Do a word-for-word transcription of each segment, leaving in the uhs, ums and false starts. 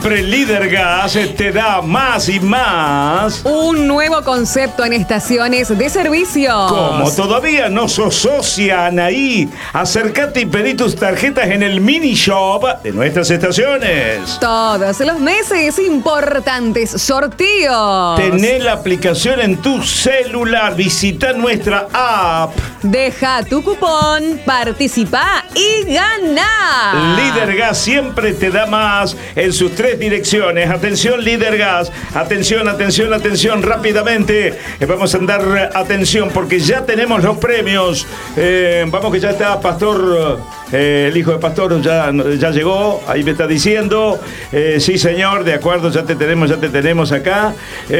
Líder Gas te da más y más. Un nuevo concepto en estaciones de servicio. Como todavía no sos socia, Anaí, acércate y pedí tus tarjetas en el mini shop de nuestras estaciones. Todos los meses, importantes sorteos. Tené la aplicación en tu celular, visita nuestra app. Deja tu cupón, participa y gana. Líder Gas siempre te da más en sus tres direcciones. Atención, Líder Gas. Atención, atención, atención. Rápidamente eh, vamos a dar atención porque ya tenemos los premios. Eh, vamos que ya está Pastor, eh, el hijo de Pastor ya, ya llegó. Ahí me está diciendo. Eh, sí, señor, de acuerdo, ya te tenemos, ya te tenemos acá.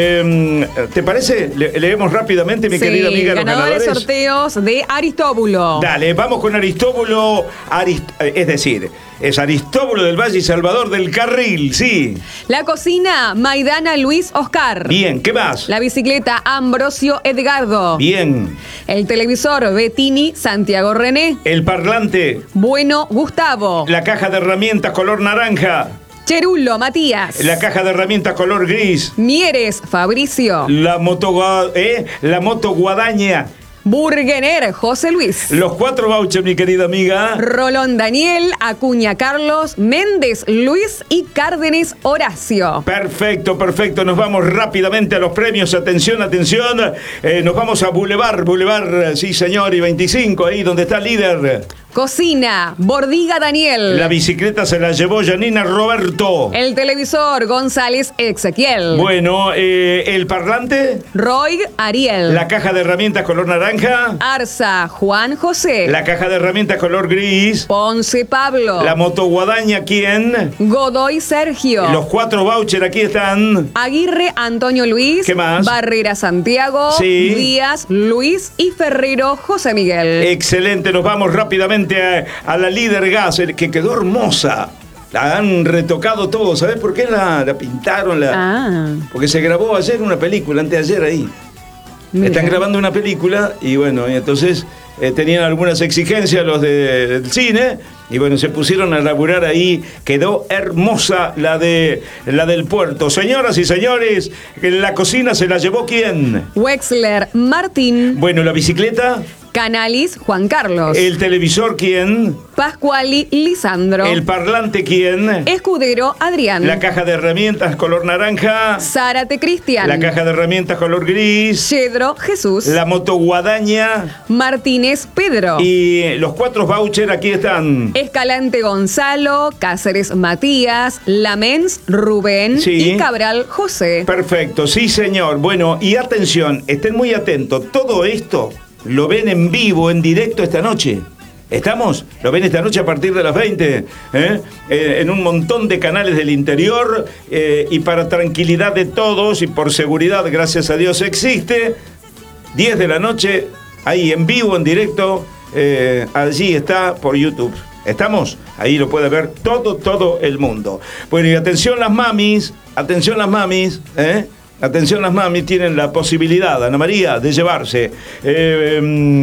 Eh, ¿Te parece? Le, leemos rápidamente, mi sí, querida amiga, los ganadores ganadores. Sorteos de Aristóbulo. Dale, vamos con Aristóbulo. Arist es decir, es Aristóbulo del Valle y Salvador del Carril, sí. La cocina, Maidana Luis Oscar. Bien, ¿qué más? La bicicleta, Ambrosio Edgardo. Bien. El televisor, Bettini Santiago René. El parlante. Bueno, Gustavo. La caja de herramientas color naranja. Cherulo, Matías. La caja de herramientas color gris. Mieres, Fabricio. La moto, eh, la moto guadaña. Burgener, José Luis. Los cuatro vouchers, mi querida amiga. Rolón Daniel, Acuña Carlos, Méndez Luis y Cárdenes Horacio. Perfecto, perfecto. Nos vamos rápidamente a los premios. Atención, atención. Eh, nos vamos a Boulevard, Boulevard, sí señor, y veinticinco, ahí donde está el líder. Cocina, Bordiga Daniel. La bicicleta se la llevó Janina Roberto. El televisor, González Ezequiel. Bueno, eh, el parlante. Roy Ariel. La caja de herramientas color naranja. Arza, Juan José. La caja de herramientas color gris. Ponce Pablo. La moto guadaña, ¿quién? Godoy Sergio. Los cuatro vouchers aquí están. Aguirre Antonio Luis. ¿Qué más? Barrera Santiago. Sí. Díaz Luis y Ferrero José Miguel. Excelente, nos vamos rápidamente a, a la Líder Gas, que quedó hermosa. La han retocado todo. ¿Sabes por qué la, la pintaron? La... Ah. Porque se grabó ayer una película, antes de ayer ahí. Mira. Están grabando una película y bueno, y entonces eh, tenían algunas exigencias los de, del cine y bueno, se pusieron a laburar ahí. Quedó hermosa la de la del puerto. Señoras y señores, la cocina se la llevó ¿quién? Wexler Martín. Bueno, la bicicleta. Canalis Juan Carlos. El televisor ¿quién? Pascuali Lisandro. El parlante ¿quién? Escudero Adrián. La caja de herramientas color naranja. Zárate Cristian. La caja de herramientas color gris. Yedro Jesús. La moto guadaña. Martínez Pedro. Y los cuatro vouchers aquí están. Escalante Gonzalo, Cáceres Matías, Lamens Rubén sí. y Cabral José. Perfecto, sí señor. Bueno, y atención, estén muy atentos. Todo esto lo ven en vivo, en directo esta noche. ¿Estamos? Lo ven esta noche a partir de las veinte, ¿eh? Eh, en un montón de canales del interior eh, y para tranquilidad de todos y por seguridad, gracias a Dios, existe. diez de la noche, ahí en vivo, en directo, eh, allí está por YouTube. ¿Estamos? Ahí lo puede ver todo, todo el mundo. Bueno, y atención las mamis, atención las mamis, ¿eh? Atención, las mami tienen la posibilidad, Ana María, de llevarse eh,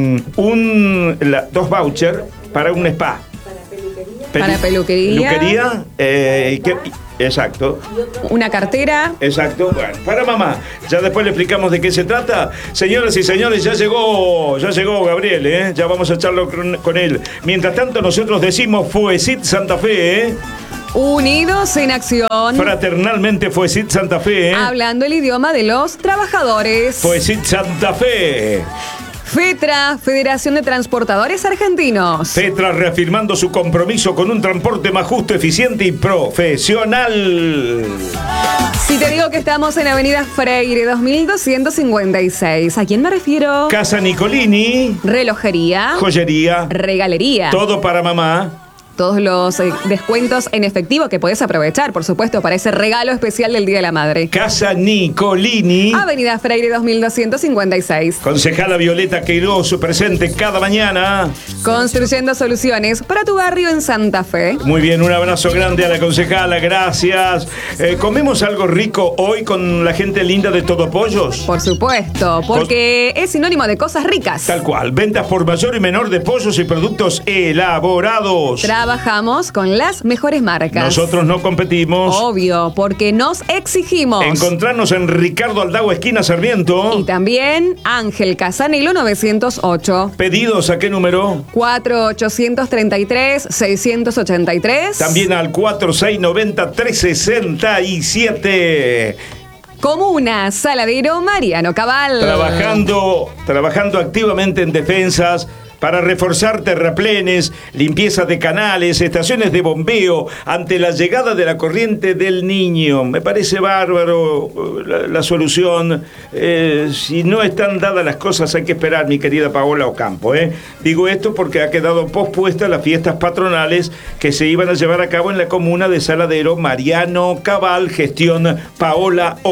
un, la, dos vouchers para un spa. Para peluquería. Pelu para peluquería. Peluquería, eh, que, exacto. Una cartera. Exacto. Bueno, para mamá. Ya después le explicamos de qué se trata. Señoras y señores, ya llegó, ya llegó Gabriel, ¿eh? Ya vamos a charlar con, con él. Mientras tanto, nosotros decimos Fuesit Santa Fe, ¿eh? Unidos en acción. Fraternalmente Fuesit Santa Fe, ¿eh? Hablando el idioma de los trabajadores. Fuesit Santa Fe. FETRA, Federación de Transportadores Argentinos. FETRA reafirmando su compromiso con un transporte más justo, eficiente y profesional. Si te digo que estamos en Avenida Freire dos mil doscientos cincuenta y seis, ¿a quién me refiero? Casa Nicolini. Relojería. Joyería. Regalería. Todo para mamá. Todos los eh, descuentos en efectivo que podés aprovechar, por supuesto, para ese regalo especial del Día de la Madre. Casa Nicolini. Avenida Freire dos mil doscientos cincuenta y seis. Concejala Violeta Queiroz, presente cada mañana. Construyendo soluciones para tu barrio en Santa Fe. Muy bien, un abrazo grande a la concejala, gracias. Eh, ¿Comemos algo rico hoy con la gente linda de Todo Pollos? Por supuesto, porque es sinónimo de cosas ricas. Tal cual, ventas por mayor y menor de pollos y productos elaborados. Trabajo trabajamos con las mejores marcas. Nosotros no competimos. Obvio, porque nos exigimos. Encontrarnos en Ricardo Aldao, esquina Sarmiento. Y también Ángel Casanilo novecientos ocho. ¿Pedidos a qué número? cuatro ochocientos treinta y tres, seiscientos ochenta y tres. También al cuatro seis noventa, tres sesenta y siete. Comuna Saladero, Mariano Cabal. Trabajando, trabajando activamente en defensas para reforzar terraplenes, limpieza de canales, estaciones de bombeo ante la llegada de la corriente del Niño. Me parece bárbaro la, la solución. Eh, si no están dadas las cosas hay que esperar, mi querida Paola Ocampo. ¿eh? Digo esto porque ha quedado pospuesta las fiestas patronales que se iban a llevar a cabo en la comuna de Saladero. Mariano Cabal, gestión Paola Ocampo.